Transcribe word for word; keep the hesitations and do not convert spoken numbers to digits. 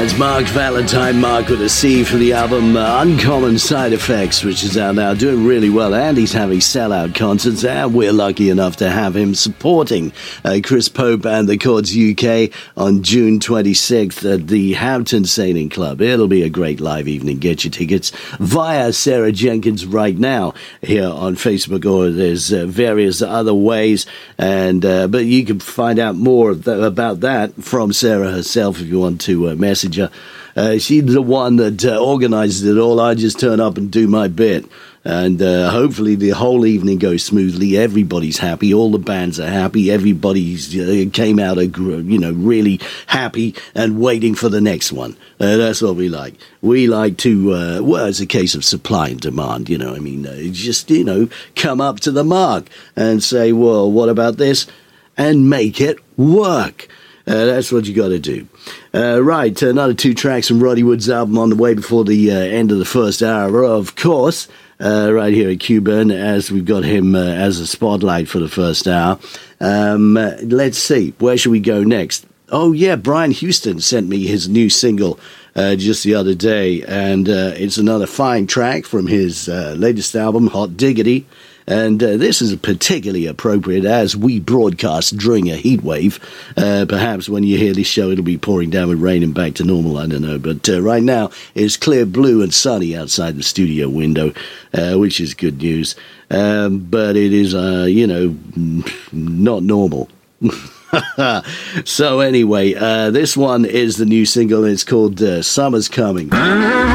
That's Mark Valentine, Mark with a C, for the album uh, Uncommon Side Effects, which is out now, doing really well, and he's having sellout concerts, and we're lucky enough to have him supporting uh, Chris Pope and the Chords U K on June twenty-sixth at the Hampton Sailing Club. It'll be a great live evening. Get your tickets via Sarah Jenkins right now here on Facebook, or there's uh, various other ways, and uh, but you can find out more th- about that from Sarah herself if you want to uh, message her. Uh, she's the one that uh, organizes it all. I just turn up and do my bit. And uh, hopefully the whole evening goes smoothly. Everybody's happy. All the bands are happy. Everybody's uh, came out, uh, you know, really happy and waiting for the next one. Uh, that's what we like. We like to, uh, well, it's a case of supply and demand, you know. I mean, uh, just, you know, come up to the mark and say, well, what about this? And make it work. Uh, that's what you got to do. Uh, right, another two tracks from Roddy Wood's album on the way before the uh, end of the first hour, of course, uh, right here at Q-Burn, as we've got him uh, as a spotlight for the first hour. Um, uh, let's see, where should we go next? Oh, yeah, Brian Houston sent me his new single uh, just the other day, and uh, it's another fine track from his uh, latest album, Hot Diggity. And uh, this is particularly appropriate as we broadcast during a heat wave. Uh, perhaps when you hear this show, it'll be pouring down with rain and back to normal, I don't know. But uh, right now, it's clear blue and sunny outside the studio window, uh, which is good news. Um, but it is, uh, you know, not normal. So anyway, uh, this one is the new single. It's called uh, Summer's Coming.